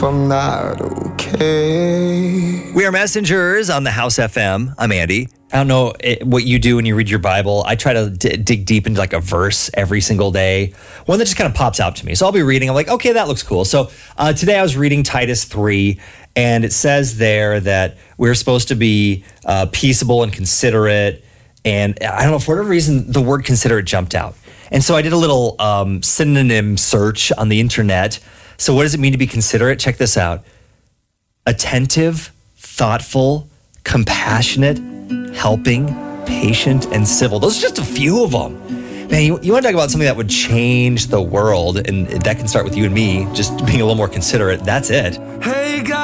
if I'm not okay. We are messengers on the House FM. I'm Andy. I don't know what you do when you read your Bible. I try to dig deep into like a verse every single day. One that just kind of pops out to me. So I'll be reading. I'm like, okay, that looks cool. So today I was reading Titus 3, and it says there that we're supposed to be peaceable and considerate. And I don't know, for whatever reason, the word considerate jumped out. And so I did a little synonym search on the internet. So what does it mean to be considerate? Check this out. Attentive, thoughtful, compassionate, helping, patient, and civil. Those are just a few of them. Man, you want to talk about something that would change the world, and that can start with you and me, just being a little more considerate. That's it. Hey, guys.